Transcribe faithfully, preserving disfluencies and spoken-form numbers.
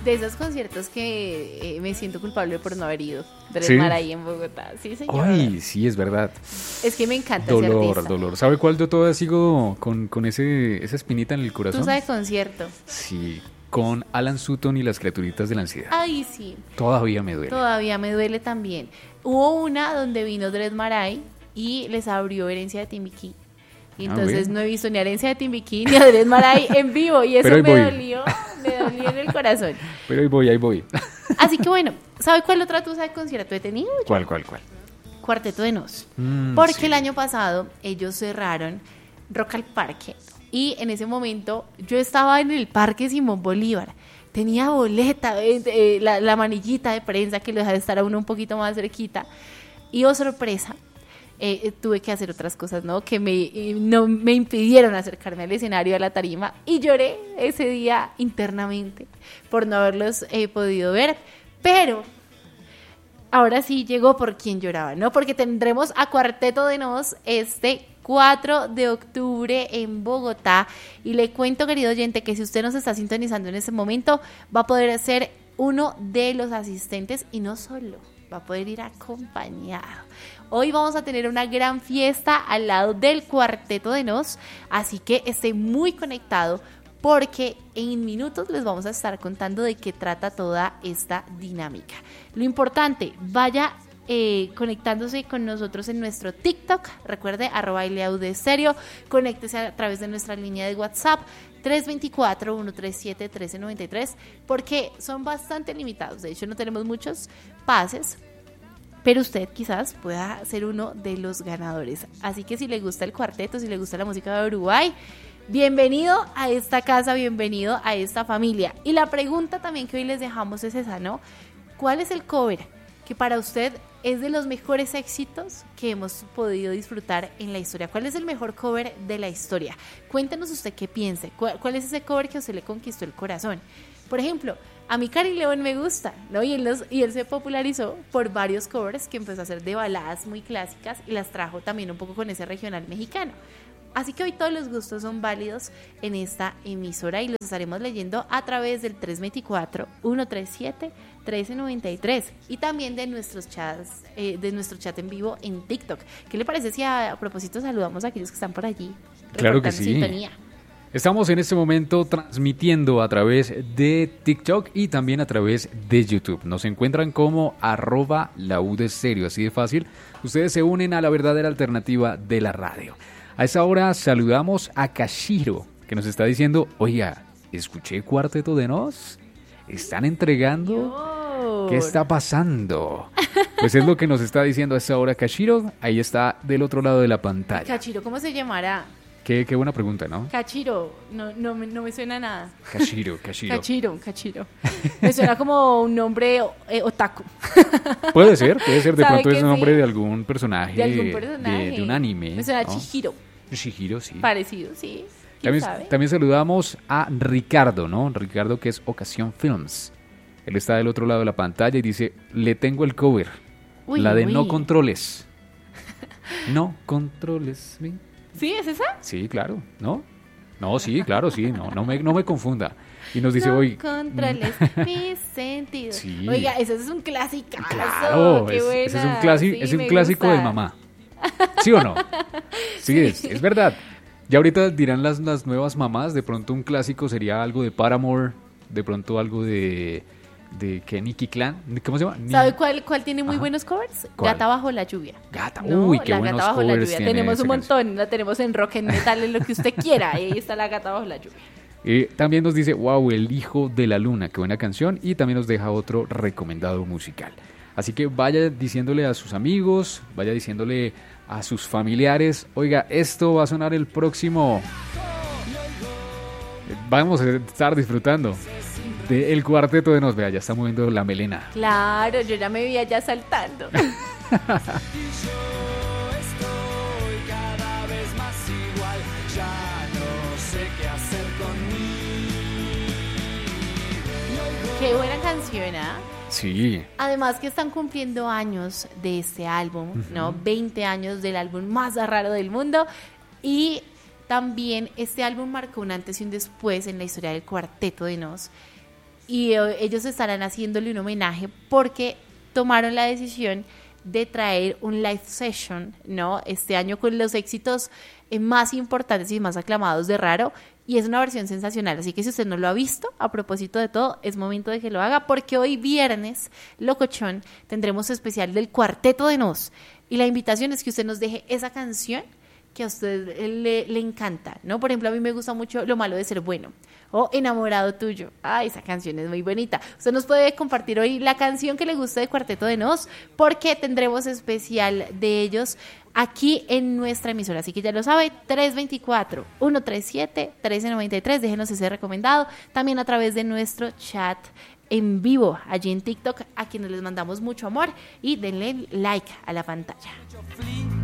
De esos conciertos que eh, me siento culpable por no haber ido. Dred ¿Sí? Maray en Bogotá. Sí, señor. Ay, sí, es verdad. Es que me encanta ese Dolor, artista. dolor. ¿Sabe cuál yo todavía sigo con, con ese, esa espinita en el corazón? Tú sabes concierto. Sí, con Alan Sutton y las criaturitas de la ansiedad. Ay, sí. Todavía me duele. Todavía me duele también. Hubo una donde vino Dred Maray y les abrió Herencia de Timbiquí. Y Ah, entonces bueno. no he visto ni a Herencia de Timbiquí ni a Dred Maray en vivo. Y eso Pero ahí me voy. dolió, me dolió en el corazón. Pero ahí voy, ahí voy. Así que bueno, ¿sabe cuál otra tusa de concierto he tenido? ¿Cuál, cuál, cuál? Cuarteto de Nos. Mm, Porque sí. el año pasado ellos cerraron Rock al Parque. Y en ese momento yo estaba en el Parque Simón Bolívar. Tenía boleta, eh, eh, la, la manillita de prensa que lo deja de estar a uno un poquito más cerquita. Y oh sorpresa, eh, eh, tuve que hacer otras cosas, ¿no? Que me, eh, no, me impidieron acercarme al escenario, a la tarima. Y lloré ese día internamente por no haberlos eh, podido ver. Pero ahora sí llegó por quien lloraba, ¿no? Porque tendremos a Cuarteto de Nos este cuatro de octubre en Bogotá. Y le cuento, querido oyente, que si usted nos está sintonizando en este momento, va a poder ser uno de los asistentes y no solo, va a poder ir acompañado. Hoy vamos a tener una gran fiesta al lado del Cuarteto de Nos, así que esté muy conectado porque en minutos les vamos a estar contando de qué trata toda esta dinámica. Lo importante, vaya eh, conectándose con nosotros en nuestro TikTok, recuerde, arroba ileaudestereo, conéctese a través de nuestra línea de WhatsApp, tres dos cuatro, uno tres siete, uno tres nueve tres, porque son bastante limitados, de hecho no tenemos muchos pases, pero usted quizás pueda ser uno de los ganadores. Así que si le gusta el cuarteto, si le gusta la música de Uruguay, bienvenido a esta casa, bienvenido a esta familia. Y la pregunta también que hoy les dejamos es esa, ¿no? ¿Cuál es el cover que para usted es de los mejores éxitos que hemos podido disfrutar en la historia? ¿Cuál es el mejor cover de la historia? Cuéntenos usted qué piense. ¿Cuál, cuál es ese cover que a usted le conquistó el corazón? Por ejemplo, a mí Cari León me gusta, ¿no? Y él, los, y él se popularizó por varios covers que empezó a hacer de baladas muy clásicas y las trajo también un poco con ese regional mexicano. Así que hoy todos los gustos son válidos en esta emisora y los estaremos leyendo a través del tres dos cuatro, uno tres siete, uno tres nueve tres y también de nuestros chats, eh, de nuestro chat en vivo en TikTok. ¿Qué le parece si a, a propósito saludamos a aquellos que están por allí? Claro que sí. Sintonía. Estamos en este momento transmitiendo a través de TikTok y también a través de YouTube. Nos encuentran como arroba la U de Estéreo, así de fácil. Ustedes se unen a la verdadera alternativa de la radio. A esa hora saludamos a Kashiro, que nos está diciendo, oiga, escuché Cuarteto de Nos, ¿están entregando? ¿Qué está pasando? Pues es lo que nos está diciendo a esa hora Kashiro, ahí está del otro lado de la pantalla. Kashiro, ¿cómo se llamará? Qué, qué buena pregunta, ¿no? Kashiro, no, no, me- no me suena nada. Kashiro, Kashiro. Kashiro, Kashiro. Me suena como un nombre eh, otaku. Puede ser, puede ser, de ¿Sabe pronto es que el nombre sí? de algún personaje, De algún personaje. de, de un anime. Me suena ¿no? Chihiro. Chihiro, sí. Parecido, sí. ¿Quién También, sabe? también saludamos a Ricardo, ¿no? Ricardo, que es Ocasión Films. Él está del otro lado de la pantalla y dice, le tengo el cover, Uy, la de uy. No Controles. No controles. ¿sí? ¿Sí? ¿Es esa? Sí, claro, ¿no? No, sí, claro, sí, no, no me, no me confunda. Y nos dice, no hoy... controles mis sentidos. Sí. Oiga, ese es un clásico. Claro, Qué es, buena. ese es un, clasi- Sí, es un me clásico gusta. de mamá. ¿Sí o no? Sí, Sí. Es, es verdad. Ya ahorita dirán las, las nuevas mamás, de pronto un clásico sería algo de Paramore, de pronto algo de, de que Nicky Clan, ¿cómo se llama? Ni- ¿Sabe cuál, cuál tiene muy Ajá. buenos covers? ¿Cuál? Gata bajo la lluvia. Gata, No, uy, qué la buenos Gata bajo la covers lluvia. tiene Tenemos un esa canción. montón. La tenemos en rock, en metal, en lo que usted quiera. Ahí está la Gata bajo la lluvia. Eh, también nos dice, wow, El Hijo de la Luna, qué buena canción, y también nos deja otro recomendado musical. Así que vaya diciéndole a sus amigos, vaya diciéndole a sus familiares, oiga, esto va a sonar el próximo... Vamos a estar disfrutando del Cuarteto de Nos. Vea, ya está moviendo la melena. Claro, yo ya me vi allá saltando. Qué buena canción, ¿ah? Sí, Además que están cumpliendo años de este álbum, ¿no? veinte años del álbum más raro del mundo. Y también este álbum marcó un antes y un después en la historia del Cuarteto de Nos. y eh, ellos estarán haciéndole un homenaje porque tomaron la decisión de traer un live session, ¿no? Este año con los éxitos eh, más importantes y más aclamados de Raro, y es una versión sensacional, así que si usted no lo ha visto, a propósito de todo, es momento de que lo haga, porque hoy viernes, locochón, tendremos especial del Cuarteto de Nos, y la invitación es que usted nos deje esa canción que a usted le, le encanta, ¿no? Por ejemplo, a mí me gusta mucho Lo malo de ser bueno, o Enamorado tuyo. Ay, esa canción es muy bonita. Usted nos puede compartir hoy la canción que le gusta de Cuarteto de Nos, porque tendremos especial de ellos aquí en nuestra emisora, así que ya lo sabe, tres dos cuatro, uno tres siete, uno tres nueve tres, déjenos ese recomendado, también a través de nuestro chat en vivo, allí en TikTok, a quienes les mandamos mucho amor, y denle like a la pantalla.